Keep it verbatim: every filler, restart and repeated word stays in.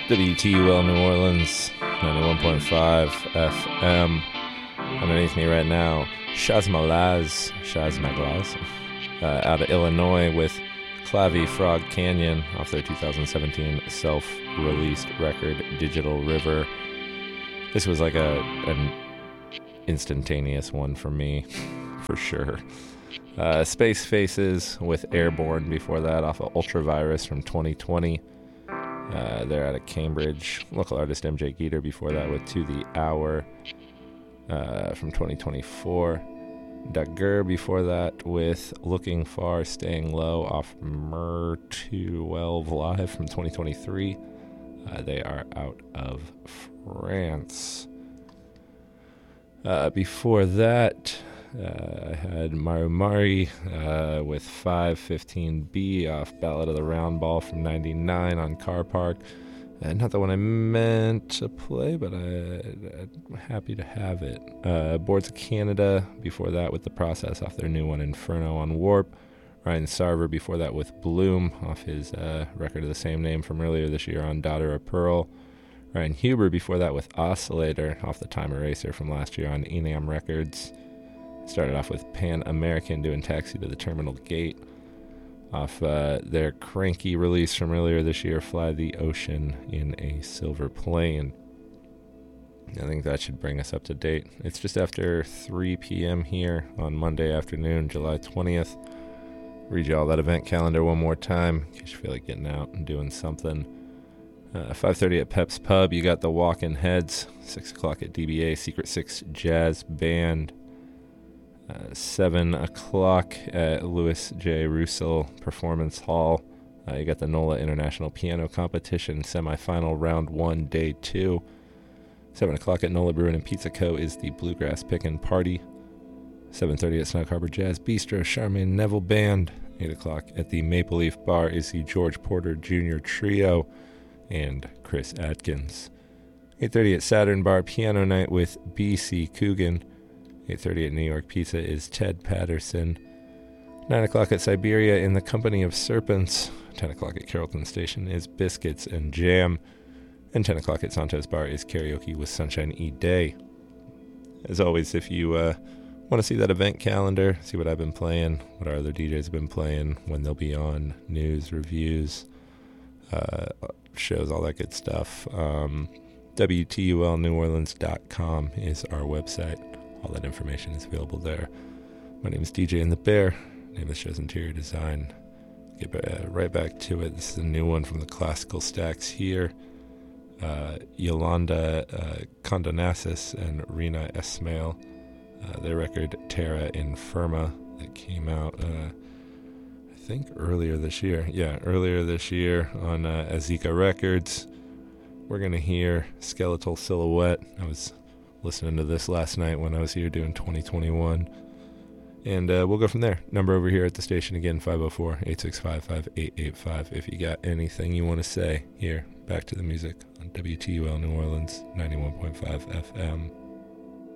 W T U L New Orleans, ninety-one point five F M. Underneath me right now, Shaz Malaz, Shaz Maglaz, uh, out of Illinois with Clavy Frog Canyon off their two thousand seventeen self-released record, Digital River. This was like a an instantaneous one for me, for sure. Uh, Space Faces with Airborne before that off of Ultravirus from twenty twenty. Uh, they're out of Cambridge. Local artist M J Geeter before that with To The Hour uh, from twenty twenty-four. Dagger before that with Looking Far, Staying Low off Mer twelve Live from twenty twenty-three. Uh, they are out of France. Uh, before that, uh, I had Maru Mari uh, with five fifteen B off Ballad of the Round Ball from ninety-nine on Car Park. Uh, not the one I meant to play, but I, I'm happy to have it. Uh, Boards of Canada before that with The Process off their new one, Inferno on Warp. Ryan Sarver before that with Bloom off his uh, record of the same name from earlier this year on Daughter of Pearl. Ryan Huber before that with Oscillator off the Time Eraser from last year on Enam Records. Started off with Pan American doing Taxi to the Terminal Gate off uh, their cranky release from earlier this year, Fly the Ocean in a Silver Plane. I think that should bring us up to date. It's just after three p.m. here on Monday afternoon, July twentieth. Read you all that event calendar one more time in case you feel like getting out and doing something. Uh, five thirty at Pep's Pub, you got the Walkin' Heads. six o'clock at D B A, Secret Six Jazz Band. Uh, seven o'clock at Louis J. Russell Performance Hall. Uh, you got the NOLA International Piano Competition semifinal round one, day two. seven o'clock at NOLA Brewing and Pizza Co. is the Bluegrass Pickin' Party. seven thirty at Snug Harbor Jazz Bistro, Charmaine Neville Band. eight o'clock at the Maple Leaf Bar is the George Porter Junior Trio and Chris Atkins. eight thirty at Saturn Bar Piano Night with B C Coogan. eight thirty at New York Pizza is Ted Patterson. nine o'clock at Siberia in the Company of Serpents. ten o'clock at Carrollton Station is Biscuits and Jam. And ten o'clock at Santos Bar is Karaoke with Sunshine E. Day. As always, if you uh, want to see that event calendar, see what I've been playing, what our other D Js have been playing, when they'll be on, news, reviews, uh, shows, all that good stuff, um, W T U L New Orleans dot com is our website. All that information is available there. My name is D J and the Bear. Name of the show's Interior Design. Get uh, right back to it. This is a new one from the Classical Stacks here. Uh, Yolanda uh, Condonassis and Rena Esmail. Uh, their record Terra Infirma that came out, uh, I think, earlier this year. Yeah, earlier this year on uh, Azika Records. We're going to hear Skeletal Silhouette. I was listening to this last night when I was here doing twenty twenty-one. And uh, we'll go from there. Number over here at the station again, five oh four, eight six five, five eight eight five. If you got anything you want to say here, back to the music on W T U L New Orleans, ninety-one point five F M.